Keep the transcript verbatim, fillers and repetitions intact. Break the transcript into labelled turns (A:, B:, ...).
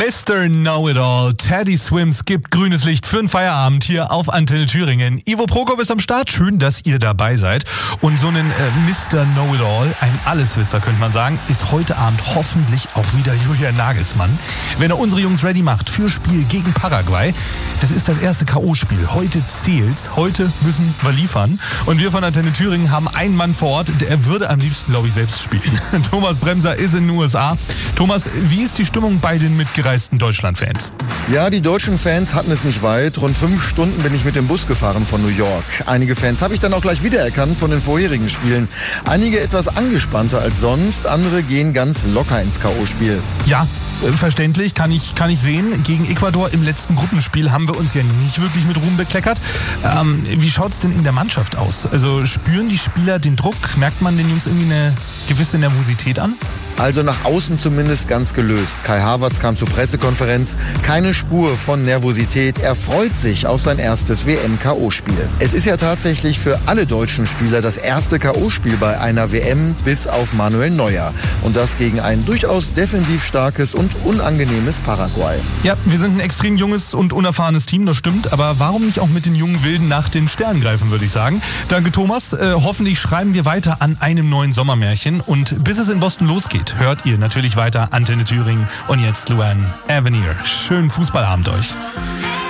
A: Mister Know-It-All, Teddy Swims gibt grünes Licht für einen Feierabend hier auf Antenne Thüringen. Ivo Prokop ist am Start, schön, dass ihr dabei seid. Und so einen äh, Mister Know-It-All, ein Alleswisser könnte man sagen, ist heute Abend hoffentlich auch wieder Julian Nagelsmann. Wenn er unsere Jungs ready macht für Spiel gegen Paraguay, das ist das erste K O-Spiel. Heute zählt's, heute müssen wir liefern. Und wir von Antenne Thüringen haben einen Mann vor Ort, der würde am liebsten, glaube ich, selbst spielen. Thomas Bremser ist in den U S A. Thomas, wie ist die Stimmung bei den mitgereisten Deutschland-Fans?
B: Ja, die deutschen Fans hatten es nicht weit. Rund fünf Stunden bin ich mit dem Bus gefahren von New York. Einige Fans habe ich dann auch gleich wiedererkannt von den vorherigen Spielen. Einige etwas angespannter als sonst, andere gehen ganz locker ins K O-Spiel.
A: Ja, verständlich, kann ich, kann ich sehen. Gegen Ecuador im letzten Gruppenspiel haben wir uns ja nicht wirklich mit Ruhm bekleckert. Ähm, wie schaut's denn in der Mannschaft aus? Also spüren die Spieler den Druck? Merkt man den Jungs irgendwie eine gewisse Nervosität an?
B: Also nach außen zumindest ganz gelöst. Kai Havertz kam zur Pressekonferenz. Keine Spur von Nervosität. Er freut sich auf sein erstes W M-K O-Spiel. Es ist ja tatsächlich für alle deutschen Spieler das erste K O-Spiel bei einer W M bis auf Manuel Neuer. Und das gegen ein durchaus defensiv starkes und unangenehmes Paraguay.
A: Ja, wir sind ein extrem junges und unerfahrenes Team, das stimmt. Aber warum nicht auch mit den jungen Wilden nach den Sternen greifen, würde ich sagen. Danke, Thomas. Äh, hoffentlich schreiben wir weiter an einem neuen Sommermärchen. Und bis es in Boston losgeht, hört ihr natürlich weiter Antenne Thüringen und jetzt Luan Avenir. Schönen Fußballabend euch.